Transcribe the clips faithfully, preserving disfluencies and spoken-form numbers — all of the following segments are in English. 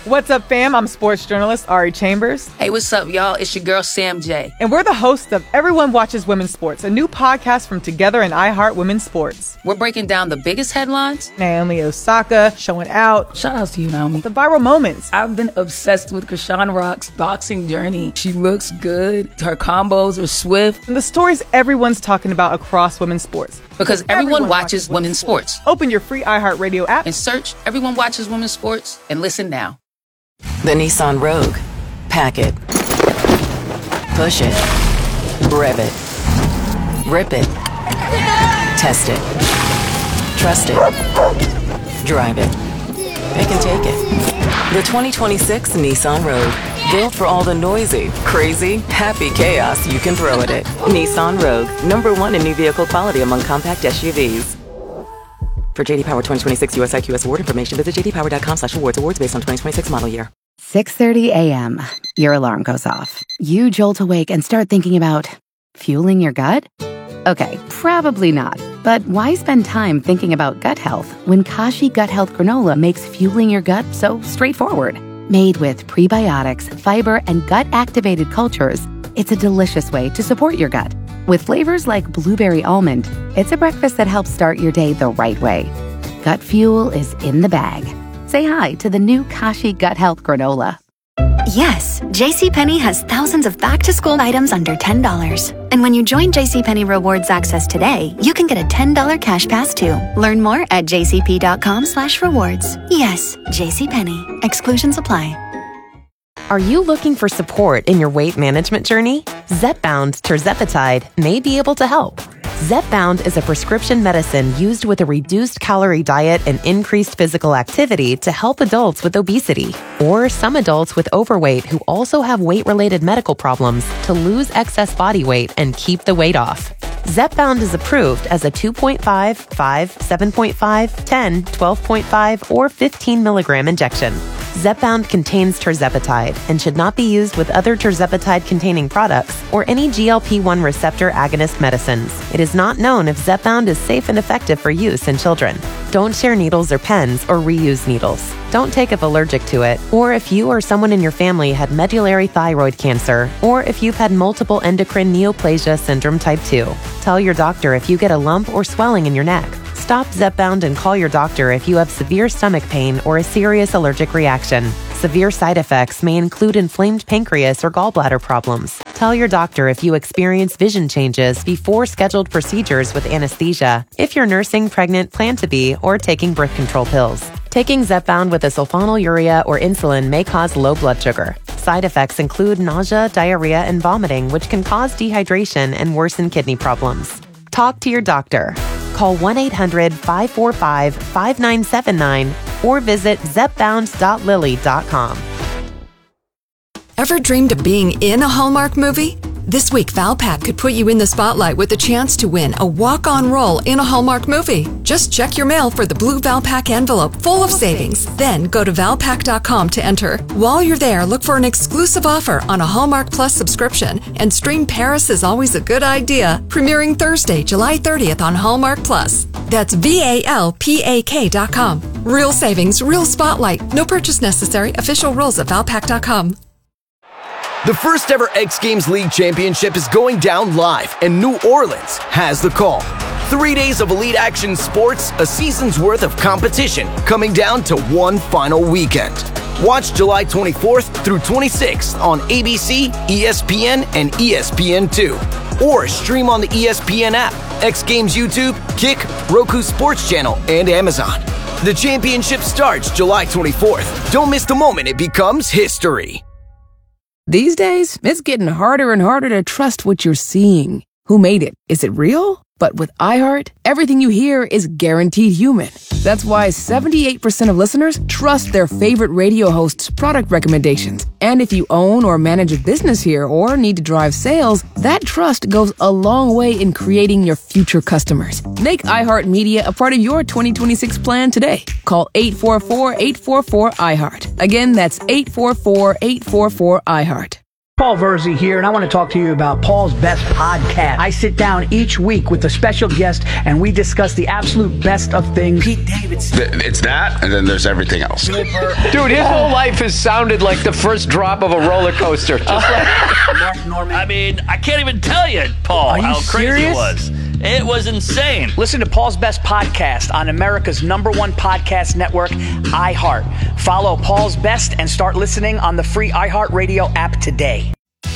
What's up, fam? I'm sports journalist Ari Chambers. Hey, what's up, y'all? It's your girl, Sam J. And we're the hosts of Everyone Watches Women's Sports, a new podcast from Together and iHeart Women's Sports. We're breaking down the biggest headlines. Naomi Osaka showing out. Shout out to you, Naomi. The viral moments. I've been obsessed with Krishan Rock's boxing journey. She looks good. Her combos are swift. And the stories everyone's talking about across women's sports. Because everyone, everyone watches, watches women's sports. sports. Open your free iHeartRadio app and search Everyone Watches Women's Sports and listen now. The Nissan Rogue. Pack it. Push it. Rev it. Rip it. Test it. Trust it. Drive it. They can take it. The twenty twenty-six Nissan Rogue. Built for all the noisy, crazy, happy chaos you can throw at it. Nissan Rogue. Number one in new vehicle quality among compact S U Vs. For J D Power twenty twenty-six U S I Q S award information, visit j d power dot com slash awards. Awards based on twenty twenty-six model year. six thirty a.m. Your alarm goes off. You jolt awake and start thinking about fueling your gut? Okay, probably not. But why spend time thinking about gut health when Kashi Gut Health Granola makes fueling your gut so straightforward? Made with prebiotics, fiber, and gut-activated cultures, it's a delicious way to support your gut. With flavors like blueberry almond, it's a breakfast that helps start your day the right way. Gut fuel is in the bag. Say hi to the new Kashi Gut Health Granola. Yes, JCPenney has thousands of back-to-school items under ten dollars. And when you join JCPenney Rewards Access today, you can get a ten dollars cash pass too. Learn more at jcp.com slash rewards. Yes, JCPenney. Exclusions apply. Are you looking for support in your weight management journey? Zepbound tirzepatide may be able to help. Zepbound is a prescription medicine used with a reduced calorie diet and increased physical activity to help adults with obesity, or some adults with overweight who also have weight-related medical problems to lose excess body weight and keep the weight off. Zepbound is approved as a two point five, five, seven point five, ten, twelve point five, or fifteen milligram injection. Zepbound contains tirzepatide and should not be used with other tirzepatide-containing products or any G L P one receptor agonist medicines. It is not known if Zepbound is safe and effective for use in children. Don't share needles or pens or reuse needles. Don't take if allergic to it, or if you or someone in your family had medullary thyroid cancer, or if you've had multiple endocrine neoplasia syndrome type two. Tell your doctor if you get a lump or swelling in your neck. Stop Zepbound and call your doctor if you have severe stomach pain or a serious allergic reaction. Severe side effects may include inflamed pancreas or gallbladder problems. Tell your doctor if you experience vision changes before scheduled procedures with anesthesia, if you're nursing, pregnant, plan to be, or taking birth control pills. Taking Zepbound with a sulfonylurea or insulin may cause low blood sugar. Side effects include nausea, diarrhea, and vomiting, which can cause dehydration and worsen kidney problems. Talk to your doctor. Call one eight hundred, five four five, five nine seven nine or visit zepbound dot lilly dot com. Ever dreamed of being in a Hallmark movie? This week, Valpak could put you in the spotlight with a chance to win a walk-on role in a Hallmark movie. Just check your mail for the blue Valpak envelope full of savings. Then go to valpak dot com to enter. While you're there, look for an exclusive offer on a Hallmark Plus subscription and stream Paris is Always a Good Idea, premiering Thursday, July thirtieth on Hallmark Plus. That's V A L P A K dot com. Real savings, real spotlight. No purchase necessary. Official rules at valpak dot com. The first ever X Games League Championship is going down live, and New Orleans has the call. Three days of elite action sports, a season's worth of competition, coming down to one final weekend. Watch July twenty-fourth through twenty-sixth on A B C, E S P N, and E S P N two. Or stream on the E S P N app, X Games YouTube, Kick, Roku Sports Channel, and Amazon. The championship starts July twenty-fourth. Don't miss the moment it becomes history. These days, it's getting harder and harder to trust what you're seeing. Who made it? Is it real? But with iHeart, everything you hear is guaranteed human. That's why seventy-eight percent of listeners trust their favorite radio host's product recommendations. And if you own or manage a business here or need to drive sales, that trust goes a long way in creating your future customers. Make iHeartMedia a part of your twenty twenty-six plan today. Call eight four four, eight four four, iHeart. Again, that's eight four four, eight four four, iHeart. Paul Verzi here, and I want to talk to you about Paul's Best Podcast. I sit down each week with a special guest, and we discuss the absolute best of things. Pete Davidson. It's that, and then there's everything else. Dude, his whole life has sounded like the first drop of a roller coaster. Just like Mark Norman. I mean, I can't even tell you, Paul, Are you how crazy serious? it was. It was insane. Listen to Paul's Best Podcast on America's number one podcast network, iHeart. Follow Paul's Best and start listening on the free iHeartRadio app today.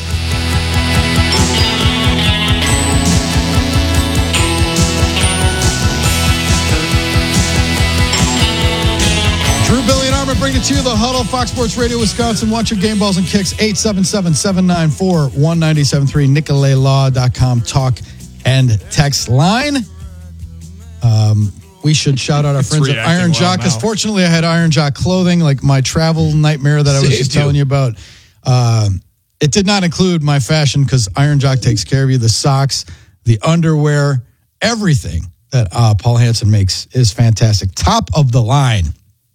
Drew, Billy, and Armin bring it to you, the Huddle, Fox Sports Radio, Wisconsin. Watch your game balls and kicks, eight seven seven, seven nine four, one nine seven three, nicolay law dot com talk and text line. Um, we should shout out our friends at Iron Jock, because fortunately I had Iron Jock clothing, like my travel nightmare that I was Saved just you. telling you about. Um, it did not include my fashion, because Iron Jock takes care of you. The socks, the underwear, everything that uh, Paul Hansen makes is fantastic. Top of the line.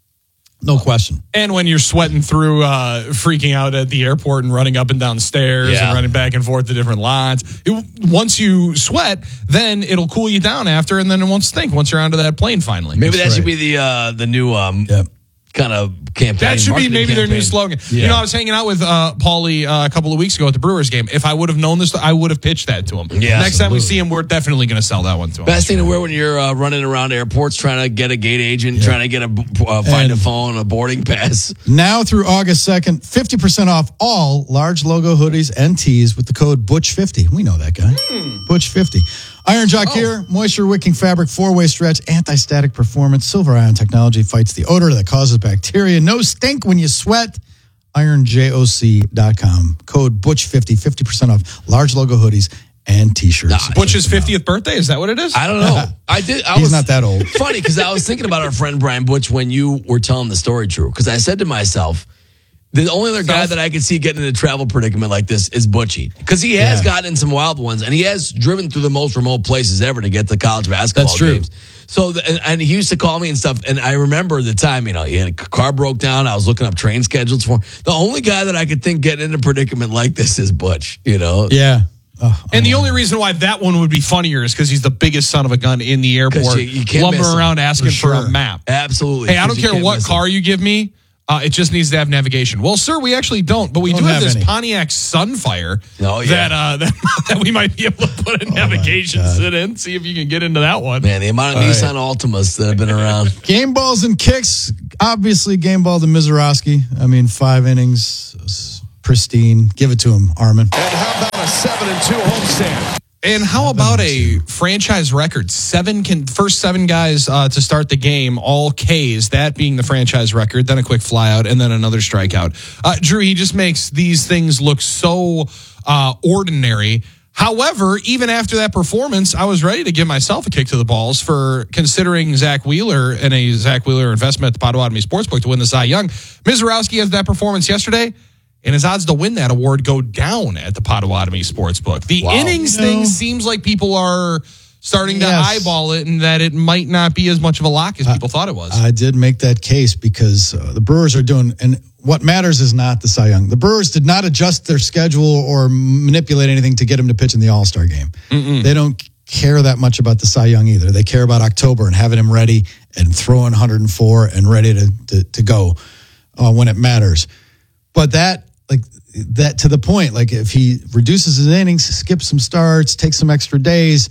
No question. And when you're sweating through, uh, freaking out at the airport and running up and down stairs Yeah. and running back and forth to different lots, it, once you sweat, then it'll cool you down after, and then it won't stink once you're onto that plane finally. Maybe That's that should right. be the uh, the new um, Yep. kind of campaign. That should be marketing maybe their new campaign. slogan. Yeah. You know, I was hanging out with uh, Paulie uh, a couple of weeks ago at the Brewers game. If I would have known this, I would have pitched that to him. Yeah, Next time we absolutely. see him, we're definitely going to sell that one to him. Best thing to wear when you're uh, running around airports, trying to get a gate agent, trying to get a uh, find And- a phone, a boarding pass. Now through August second, fifty percent off all large logo hoodies and tees with the code Butch fifty. We know that guy. Butch fifty. Iron Jock gear, moisture wicking fabric, four-way stretch, anti-static performance, silver ion technology fights the odor that causes bacteria. No stink when you sweat. iron joc dot com. Code Butch fifty, fifty percent off large logo hoodies and t-shirts. Butch's fiftieth birthday, is that what it is? I don't know. I did. I He's was, not that old. Funny, because I was thinking about our friend Brian Butch when you were telling the story, Drew. Because I said to myself, the only other guy that I could see getting in a travel predicament like this is Butchie. Because he has Yeah. gotten in some wild ones, and he has driven through the most remote places ever to get to college basketball That's true. games. So, the, and, and he used to call me and stuff, and I remember the time, you know, he had a car broke down. I was looking up train schedules for him. The only guy that I could think getting in a predicament like this is Butch, you know? Yeah. Oh, And the only reason why that one would be funnier is because he's the biggest son of a gun in the airport, 'Cause you- you can't miss lumbering him. around asking For for, sure. a map. Absolutely. Hey, I don't 'Cause you care can't what miss him. car you give me. Uh, it just needs to have navigation. Well, sir, we actually don't, but we Don't do have, have this any. Pontiac Sunfire Oh, yeah. that, uh, that that we might be able to put a navigation sit in. See if you can get into that one. Man, the amount of All Nissan Altimas that have been around. Game balls and kicks. Obviously, game ball to Mizorowski. I mean, five innings, s- pristine. Give it to him, Armin. And how about a seven and two homestand? And how about a franchise record? Seven can first seven guys uh, to start the game, all Ks, that being the franchise record, then a quick flyout, and then another strikeout. Uh, Drew, he just makes these things look so uh, ordinary. However, even after that performance, I was ready to give myself a kick to the balls for considering Zach Wheeler and a Zach Wheeler investment at the Potawatomi Sportsbook to win the Cy Young. Mizorowski has that performance yesterday, and his odds to win that award go down at the Potawatomi Sportsbook. The Wow. innings You know- thing seems like people are starting to Yes. eyeball it, and that it might not be as much of a lock as people thought it was. I did make that case because uh, the Brewers are doing, and what matters is not the Cy Young. The Brewers did not adjust their schedule or manipulate anything to get him to pitch in the All-Star game. Mm-mm. They don't care that much about the Cy Young either. They care about October and having him ready and throwing one hundred four and ready to to, to go uh, when it matters. But that, like that to the point, like if he reduces his innings, skips some starts, takes some extra days.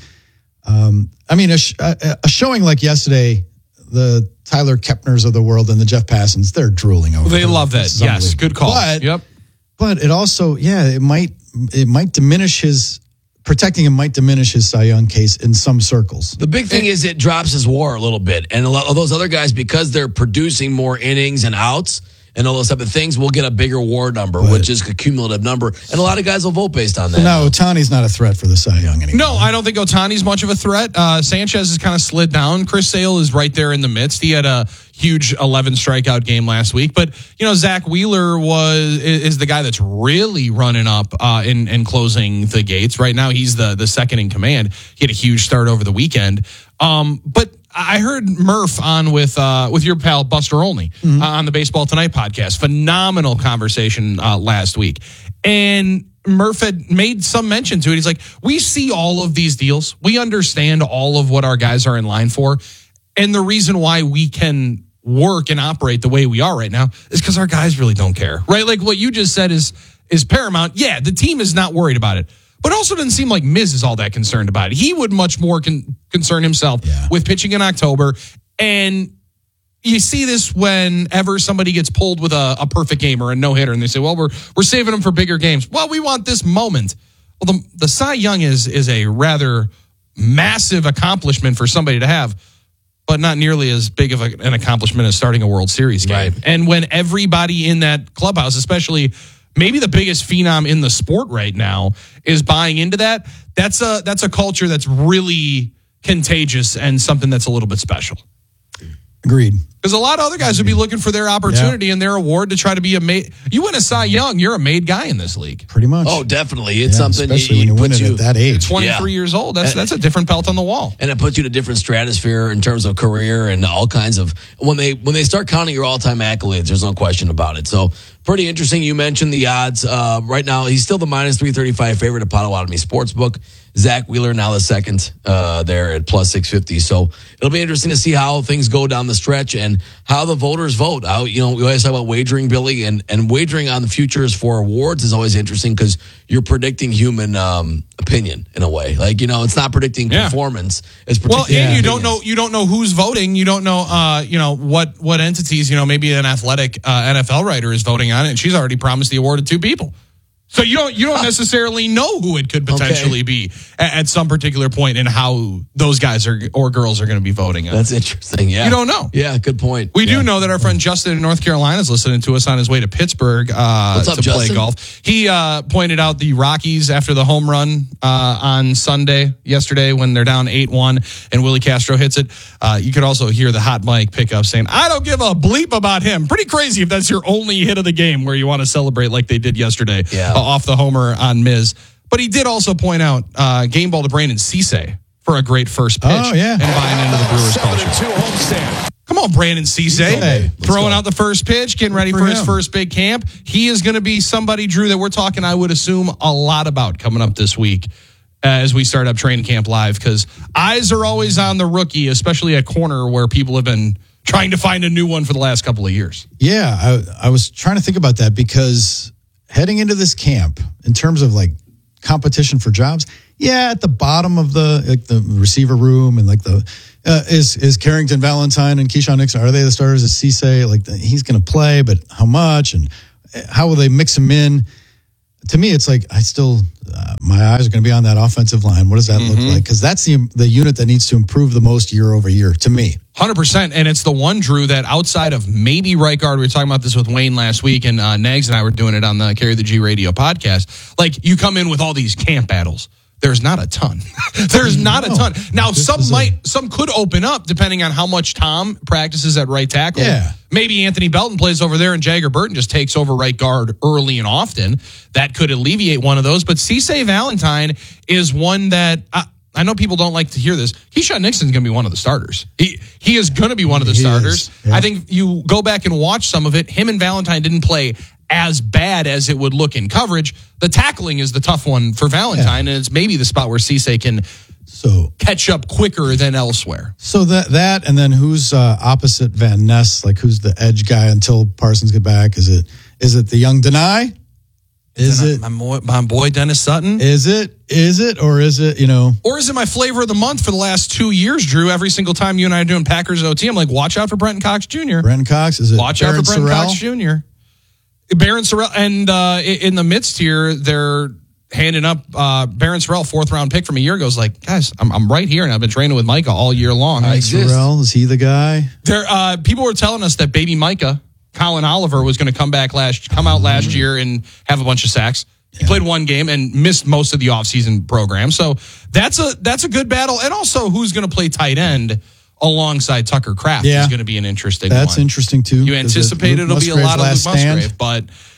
Um, I mean, a, sh- a, a showing like yesterday, the Tyler Kepners of the world and the Jeff Passons, they're drooling over. They him. love that. This is Yes, unbelievable. good call. But, Yep. but it also, yeah, it might it might diminish his protecting him might diminish his Cy Young case in some circles. The big thing is it drops his WAR a little bit. And a lot of those other guys, because they're producing more innings and outs and all those type of things, will get a bigger WAR number, Right. which is a cumulative number. And a lot of guys will vote based on that. No, Otani's not a threat for the Cy Young anymore. No, I don't think Otani's much of a threat. Uh, Sanchez has kind of slid down. Chris Sale is right there in the midst. He had a huge eleven strikeout game last week. But, you know, Zach Wheeler was is the guy that's really running up uh, in, in closing the gates. Right now, he's the, the second in command. He had a huge start over the weekend. Um, but I heard Murph on with uh, with your pal Buster Olney mm-hmm. uh, on the Baseball Tonight podcast. Phenomenal conversation uh, last week. And Murph had made some mention to it. He's like, we see all of these deals. We understand all of what our guys are in line for. And the reason why we can work and operate the way we are right now is because our guys really don't care, right? Like what you just said is is paramount. Yeah, the team is not worried about it. But it also doesn't seem like Miz is all that concerned about it. He would much more con- concern himself yeah. with pitching in October. And you see this whenever somebody gets pulled with a, a perfect game or a no-hitter, and they say, well, we're we're saving them for bigger games. Well, we want this moment. Well, the, the Cy Young is is a rather massive accomplishment for somebody to have, but not nearly as big of a, an accomplishment as starting a World Series game. Right. And when everybody in that clubhouse, especially maybe the biggest phenom in the sport right now, is buying into that, that's a that's a culture that's really contagious and something that's a little bit special. Agreed. Because a lot of other guys would be looking for their opportunity yeah. and their award to try to be a made. You win a Cy Young, you're a made guy in this league. Pretty much. Oh, definitely. It's yeah, something especially you, when you win it you, at that age. twenty-three yeah. years old. That's and, that's a different belt on the wall. And it puts you in a different stratosphere in terms of career and all kinds of when they when they start counting your all time accolades. There's no question about it. So pretty interesting. You mentioned the odds. Uh, right now, he's still the minus three thirty-five favorite at Potawatomi Sportsbook. Zach Wheeler now the second uh, there at plus six fifty. So it'll be interesting to see how things go down the stretch and how the voters vote. How, you know, we always talk about wagering, Billy, and, and wagering on the futures for awards is always interesting because you're predicting human um, opinion in a way. Like, you know, it's not predicting yeah. performance. It's predicting well, and opinion. you don't know you don't know who's voting. You don't know, uh, you know, what what entities. You know, maybe an athletic uh, N F L writer is voting on it, and she's already promised the award to two people. So you don't you don't necessarily know who it could potentially okay. be at, at some particular point and how those guys are or girls are going to be voting on. That's interesting. Yeah, you don't know. Yeah, good point. We yeah. do know that our friend Justin in North Carolina is listening to us on his way to Pittsburgh uh, What's up, to Justin? play golf. He uh, pointed out the Rockies after the home run uh, on Sunday yesterday when they're down eight one and Willie Castro hits it. Uh, you could also hear the hot mic pickup saying, "I don't give a bleep about him." Pretty crazy if that's your only hit of the game where you want to celebrate like they did yesterday yeah. uh, off the homer on Miz. But he did also point out uh, game ball to Brandon Cisse for a great first pitch oh, yeah. and buying into the Brewers culture. Come on, Brandon Cisse. Hey, throwing out the first pitch, getting ready for, for his first big camp. He is going to be somebody, Drew, that we're talking, I would assume, a lot about coming up this week uh, as we start up Training Camp Live, because eyes are always on the rookie, especially at corner where people have been trying to find a new one for the last couple of years. Yeah, I, I was trying to think about that because heading into this camp, in terms of like competition for jobs, yeah, at the bottom of the like the receiver room and like the uh, is is Carrington Valentine and Keyshawn Nixon, are they the starters? Is Cisse like the, he's going to play, but how much and how will they mix him in? To me, it's like I still uh, my eyes are going to be on that offensive line. What does that mm-hmm. look like? Because that's the the unit that needs to improve the most year over year. To me, one hundred percent. And it's the one, Drew, that outside of maybe right guard, we were talking about this with Wayne last week, and uh, Nags and I were doing it on the Carry the G radio podcast. Like, you come in with all these camp battles. There's not a ton. There's not no. a ton. Now, this some might, a... some could open up depending on how much Tom practices at right tackle. Yeah. Maybe Anthony Belton plays over there and Jagger Burton just takes over right guard early and often. That could alleviate one of those. But Cisse Valentine is one that I, I know people don't like to hear this. Keyshawn Nixon's going to be one of the starters. He he is going to be one of the he starters. Yeah. I think you go back and watch some of it. Him and Valentine didn't play as bad as it would look in coverage. The tackling is the tough one for Valentine, yeah. and it's maybe the spot where Cisse can so catch up quicker than elsewhere. So that that and then who's uh, opposite Van Ness? Like who's the edge guy until Parsons get back? Is it is it the young Deny? Is, is it my boy, my boy Dennis Sutton? Is it is it or is it you know? Or is it my flavor of the month for the last two years, Drew? Every single time you and I are doing Packers O T, I'm like, watch out for Brenton Cox Junior Brenton Cox is it? Watch Baron out for Brenton Sorrell? Cox Junior Baron Sorrell, and uh, in the midst here, they're handing up uh, Baron Sorrell, fourth round pick from a year ago. Is like, guys, I'm, I'm right here, and I've been training with Micah all year long. Mike Sorrell, is he the guy? There, uh, people were telling us that baby Micah, Colin Oliver, was going to come back last, come out last mm-hmm. year and have a bunch of sacks. He yeah. played one game and missed most of the offseason program. So that's a that's a good battle. And also, who's going to play tight end alongside Tucker Kraft yeah. is going to be an interesting That's one. interesting, too. You anticipate it, it'll be a lot of Luke Musgrave, but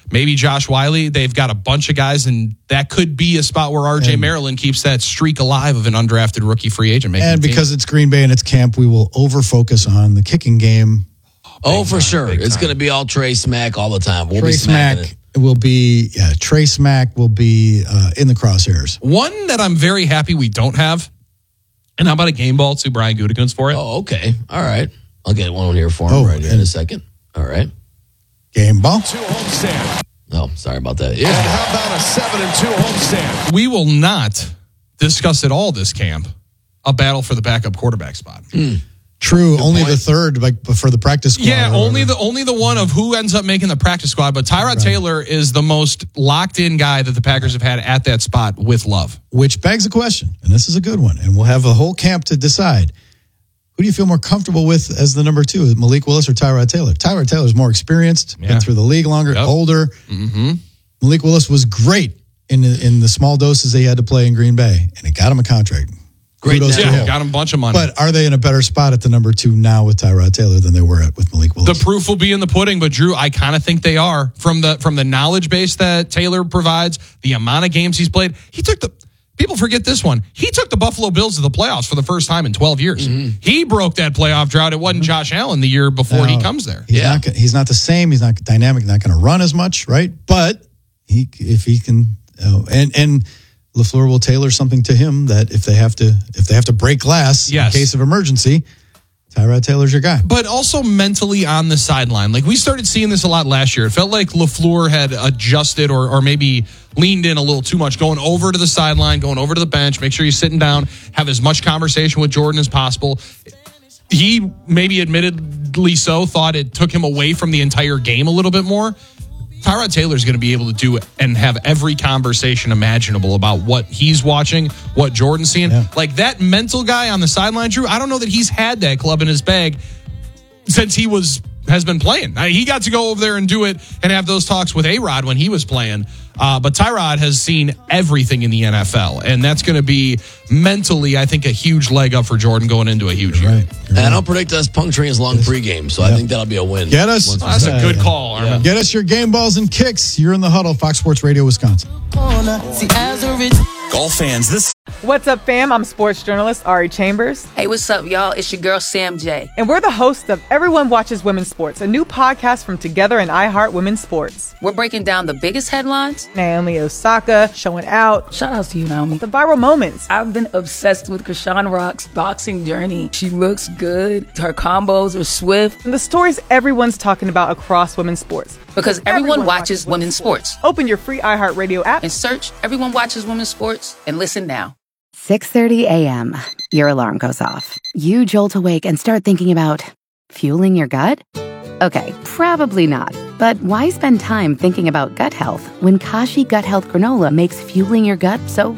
maybe Josh Wiley. They've got a bunch of guys, and that could be a spot where R J and Maryland keeps that streak alive of an undrafted rookie free agent. And because it's Green Bay and it's camp, we will over-focus on the kicking game. Oh, Big for time, sure. It's time. going to be all Trey Smack all the time. We'll Trey be smacking Smack it. will be, yeah, Trey Smack will be uh, in the crosshairs. One that I'm very happy we don't have, and how about a game ball to Brian Gutekunst for it? Oh, okay. All right. I'll get one here for him Oh, right here in a second. All right. Game ball. Two homestand. Oh, sorry about that. Yeah. And how about a seven and two homestand? We will not discuss at all this camp a battle for the backup quarterback spot. Mm. True. Good only point. the third, like for the practice squad. Yeah, or only whatever. the only the one of who ends up making the practice squad. But Tyrod Right. Taylor is the most locked in guy that the Packers have had at that spot with Love. Which begs a question, and this is a good one, and we'll have a whole camp to decide. Who do you feel more comfortable with as the number two, Malik Willis or Tyrod Taylor? Tyrod Taylor's more experienced, Yeah. been through the league longer, Yep. older. Mm-hmm. Malik Willis was great in the, in the small doses they had to play in Green Bay, and it got him a contract. Great Kudos to Yeah, him. got him a bunch of money. But are they in a better spot at the number two now with Tyrod Taylor than they were at with Malik Willis? The proof will be in the pudding, but Drew, I kind of think they are from the from the knowledge base that Taylor provides, the amount of games he's played. He took the people forget this one. He took the Buffalo Bills to the playoffs for the first time in twelve years. Mm-hmm. He broke that playoff drought. It wasn't Josh Allen the year before he Now, comes there. He's Yeah. not, gonna- he's not the same. He's not dynamic. Not going to run as much, right? But he, if he can, uh, and and LaFleur will tailor something to him that if they have to, if they have to break glass Yes. in case of emergency, Tyrod Taylor's your guy. But also mentally on the sideline. Like we started seeing this a lot last year. It felt like LaFleur had adjusted or or maybe leaned in a little too much, going over to the sideline, going over to the bench, make sure you're sitting down, have as much conversation with Jordan as possible. He maybe admittedly so thought it took him away from the entire game a little bit more. Tyrod Taylor's going to be able to do and have every conversation imaginable about what he's watching, what Jordan's seeing. Yeah. Like that mental guy on the sideline, Drew, I don't know that he's had that club in his bag since he was has been playing. I, he got to go over there and do it and have those talks with A-Rod when he was playing. Uh, but Tyrod has seen everything in the N F L, and that's going to be mentally, I think, a huge leg up for Jordan going into a huge You're year. right. You're And I right. don't predict us puncturing his long pregame, so I Yep. think that'll be a win. Get us. Once we Oh, that's a start. good call, Armin. Get us your game balls and kicks. You're in the huddle, Fox Sports Radio, Wisconsin. Golf fans, this What's up, fam? I'm sports journalist Ari Chambers, Hey, what's up, y'all? It's your girl, Sam J. and we're the hosts of Everyone Watches Women's Sports, a new podcast from Together and iHeart Women's Sports. We're breaking down the biggest headlines. Naomi Osaka showing out, Shout outs to you, Naomi. the viral moments, I've been obsessed with Krishan Rock's boxing journey. She looks good. Her combos are swift. and the stories everyone's talking about across women's sports. Because everyone watches women's sports. Open your free iHeartRadio app And search Everyone Watches Women's Sports and listen now. six thirty a.m. Your alarm goes off. You jolt awake and start thinking about fueling your gut? Okay, probably not. But why spend time thinking about gut health when Kashi Gut Health Granola makes fueling your gut so